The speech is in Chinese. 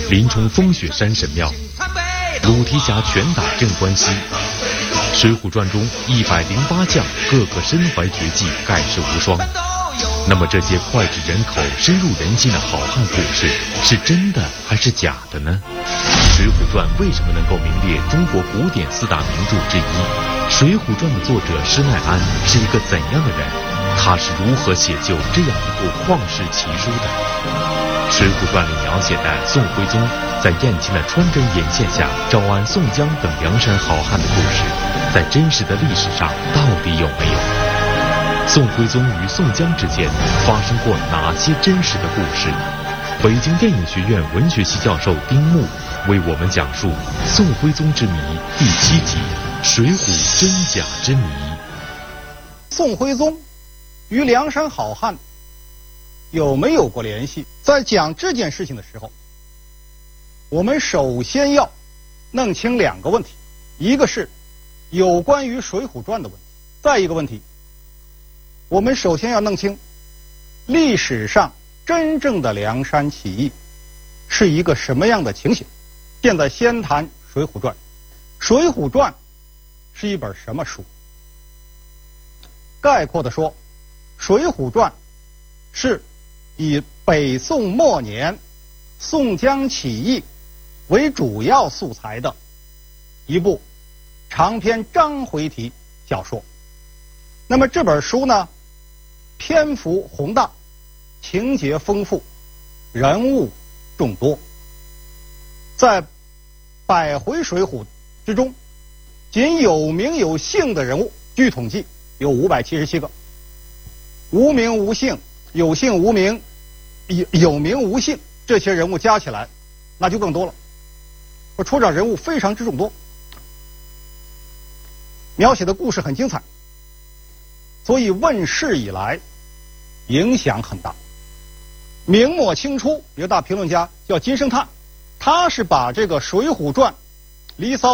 林冲风雪山神庙，鲁提辖拳打镇关西。《水浒传》中108将，个个身怀绝技，盖世无双。那么这些脍炙人口、深入人心的好汉故事，是真的还是假的呢？《水浒传》为什么能够名列中国古典4大名著之一？《水浒传》的作者施耐庵是一个怎样的人？他是如何写就这样一部旷世奇书的？《水浒传》里描写的宋徽宗在燕青的穿针引线下招安宋江等梁山好汉的故事，在真实的历史上到底有没有？宋徽宗与宋江之间发生过哪些真实的故事？北京电影学院文学系教授丁木为我们讲述《宋徽宗之谜》第7集《水浒真假之谜》。 宋徽宗与梁山好汉有没有过联系？在讲这件事情的时候，我们首先要弄清2个问题，一个是有关于《水浒传》的问题，再一个问题，我们首先要弄清历史上真正的梁山起义是一个什么样的情形。现在先谈《水浒传》。《水浒传》是一本什么书？概括地说，《水浒传》是以北宋末年宋江起义为主要素材的一部长篇章回体小说。那么这本书呢，篇幅宏大，情节丰富，人物众多。在100回水浒之中，仅有名有姓的人物，据统计有577个，无名无姓、有姓无名、有名无姓，这些人物加起来那就更多了。出场人物非常之众多，描写的故事很精彩，所以问世以来影响很大。明末清初有个大评论家叫金圣叹，他是把这个《水浒传》《离骚》